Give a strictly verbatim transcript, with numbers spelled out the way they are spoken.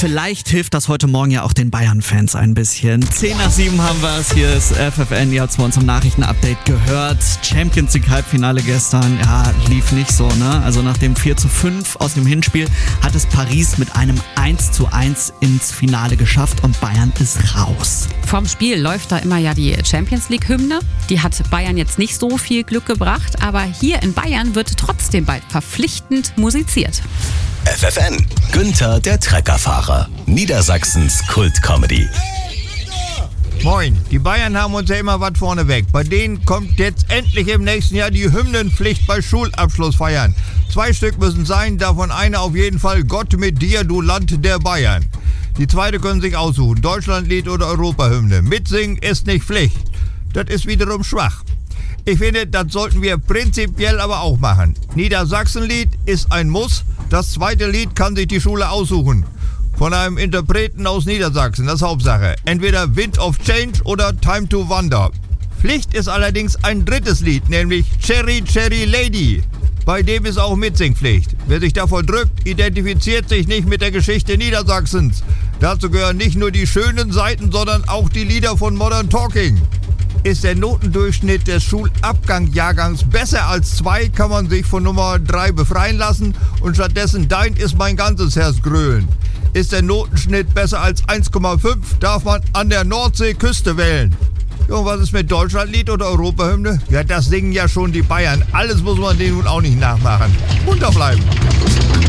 vielleicht hilft das heute Morgen ja auch den Bayern-Fans ein bisschen. zehn nach sieben haben wir es, hier ist F F N, ihr habt es bei uns im Nachrichtenupdate gehört. Champions League Halbfinale gestern, ja, lief nicht so, ne? Also nach dem vier zu fünf aus dem Hinspiel hat es Paris mit einem eins zu eins ins Finale geschafft und Bayern ist raus. Vorm Spiel läuft da immer ja die Champions League Hymne. Die hat Bayern jetzt nicht so viel Glück gebracht, aber hier in Bayern wird trotzdem bald verpflichtend musiziert. F F N, Günther der Treckerfahrer, Niedersachsens Kult-Comedy. Moin, die Bayern haben uns ja immer was vorne weg. Bei denen kommt jetzt endlich im nächsten Jahr die Hymnenpflicht bei Schulabschlussfeiern. Zwei Stück müssen sein, davon eine auf jeden Fall Gott mit dir, du Land der Bayern. Die zweite können sich aussuchen, Deutschlandlied oder Europahymne. Mitsingen ist nicht Pflicht. Das ist wiederum schwach. Ich finde, das sollten wir prinzipiell aber auch machen. Niedersachsenlied ist ein Muss. Das zweite Lied kann sich die Schule aussuchen. Von einem Interpreten aus Niedersachsen, das ist Hauptsache. Entweder Wind of Change oder Time to Wander. Pflicht ist allerdings ein drittes Lied, nämlich Cherry Cherry Lady. Bei dem ist auch Mitsingpflicht. Wer sich davor drückt, identifiziert sich nicht mit der Geschichte Niedersachsens. Dazu gehören nicht nur die schönen Seiten, sondern auch die Lieder von Modern Talking. Ist der Notendurchschnitt des Schulabgangsjahrgangs besser als zwei, kann man sich von Nummer drei befreien lassen und stattdessen Dein ist mein ganzes Herz grölen. Ist der Notenschnitt besser als eins Komma fünf, darf man an der Nordseeküste wählen. Ja, und was ist mit Deutschlandlied oder Europahymne? Ja, das singen ja schon die Bayern. Alles muss man denen nun auch nicht nachmachen. Munter bleiben.